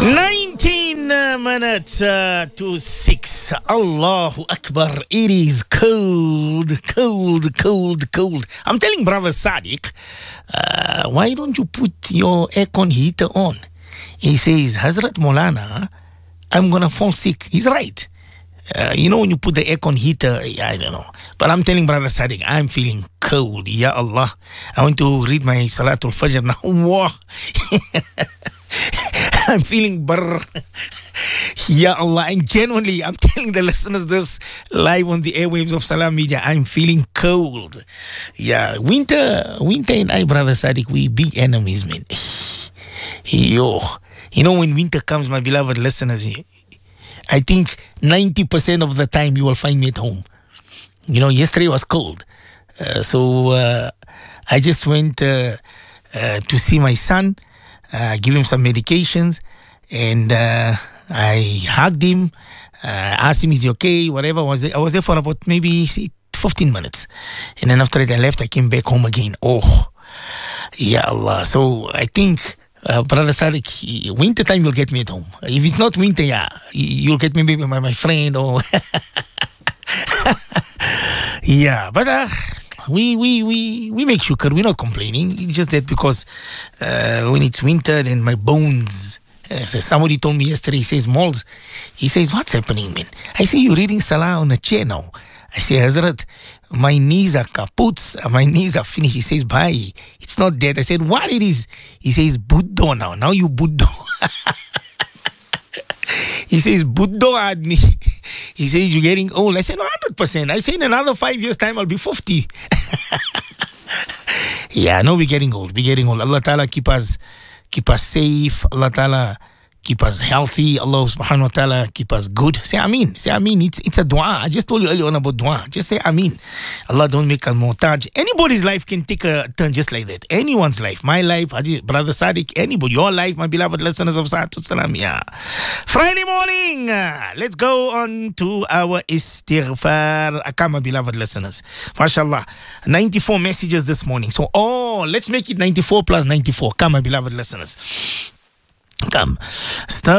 19 minutes to 6. Allahu Akbar. It is cold. I'm telling brother Sadiq, why don't you put your aircon heater on? He says, Hazrat Maulana, I'm going to fall sick. He's right. When you put the aircon heater, I don't know. But I'm telling Brother Sadiq, I'm feeling cold. Ya Allah. I want to read my Salatul Fajr now. Wow. I'm feeling burr. Ya Allah. And genuinely, I'm telling the listeners this live on the airwaves of Salam Media. I'm feeling cold. Yeah. Winter and I, Brother Sadiq, we big enemies, man. Yo. When winter comes, my beloved listeners, I think 90% of the time you will find me at home. Yesterday was cold. So I just went to see my son, give him some medications, and I hugged him, asked him, is he okay, whatever. I was there for about maybe 15 minutes. And then after that I left, I came back home again. Oh, ya Allah. So I think... Brother Sadiq, winter time you'll get me at home. If it's not winter, you'll get me maybe my friend or yeah. But we make shukr. We're not complaining. It's just that because when it's winter, then my bones. Somebody told me yesterday. He says, Malls. He says, what's happening, man? I say, you're reading Salah on a chair now. I say, Hazrat, my knees are kaputs, my knees are finished. He says, bhai, it's not dead. I said, what it is? He says, Buddha now. Now you Buddha. He says, Buddha admi. He says, you're getting old. I said, 100%. I say, in another 5 years' time, I'll be 50. Yeah, no, we're getting old. Allah Ta'ala keep us safe. Allah Ta'ala keep us healthy. Allah subhanahu wa ta'ala keep us good. Say Ameen. It's a dua. I just told you earlier on about dua. Just say Ameen. Allah don't make a muhtaj. Anybody's life can take a turn just like that. Anyone's life. My life, Brother Sadiq, anybody. Your life, my beloved listeners of Salatul Salam. Yeah. Friday morning. Let's go on to our istighfar. Come, my beloved listeners. MashaAllah. 94 messages this morning. So, let's make it 94 plus 94. Come, my beloved listeners. Come.